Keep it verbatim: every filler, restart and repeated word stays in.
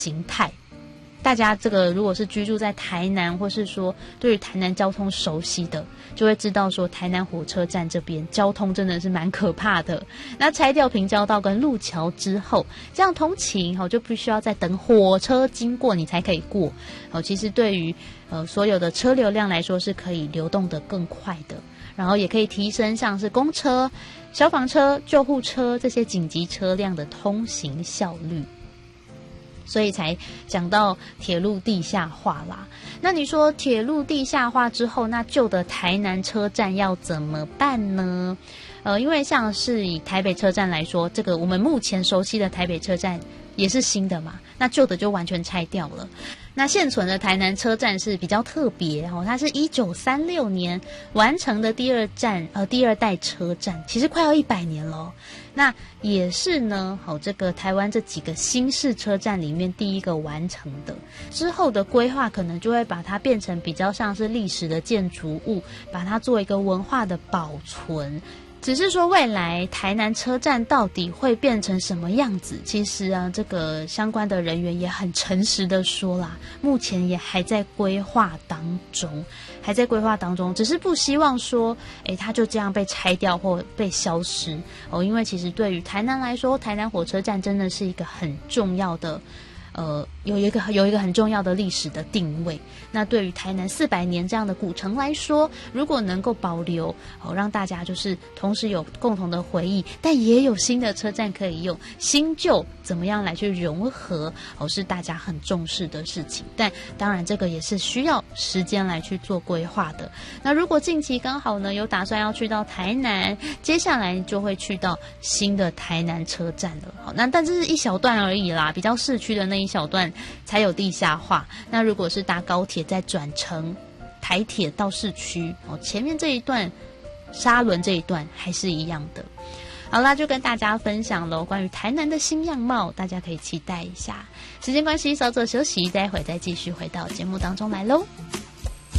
形态。大家这个如果是居住在台南，或是说对于台南交通熟悉的，就会知道说台南火车站这边交通真的是蛮可怕的。那拆掉平交道跟路桥之后，这样通勤就必须要再等火车经过你才可以过。其实对于呃所有的车流量来说是可以流动的更快的，然后也可以提升像是公车、消防车、救护车这些紧急车辆的通行效率。所以才讲到铁路地下化啦。那你说铁路地下化之后，那旧的台南车站要怎么办呢？呃，因为像是以台北车站来说，这个我们目前熟悉的台北车站也是新的嘛，那旧的就完全拆掉了。那现存的台南车站是比较特别哦，它是一九三六年完成的第二站呃第二代车站，其实快要一百年了哦。那也是呢，好，这个台湾这几个新式车站里面第一个完成的。之后的规划可能就会把它变成比较像是历史的建筑物，把它做一个文化的保存。只是说未来台南车站到底会变成什么样子，其实啊，这个相关的人员也很诚实的说啦，目前也还在规划当中，还在规划当中，只是不希望说，诶，它就这样被拆掉或被消失哦，因为其实对于台南来说，台南火车站真的是一个很重要的。呃，有一个有一个很重要的历史的定位。那对于台南四百年这样的古城来说，如果能够保留，哦，让大家就是同时有共同的回忆，但也有新的车站可以用，新旧怎么样来去融合，哦，是大家很重视的事情。但当然，这个也是需要时间来去做规划的。那如果近期刚好呢有打算要去到台南，接下来就会去到新的台南车站了。好，那但这是一小段而已啦，比较市区的那一小段才有地下化。那如果是搭高铁再转乘台铁到市区，哦，前面这一段沙仑这一段还是一样的。好啦，就跟大家分享了关于台南的新样貌，大家可以期待一下。时间关系，稍作休息，待会再继续回到节目当中来喽。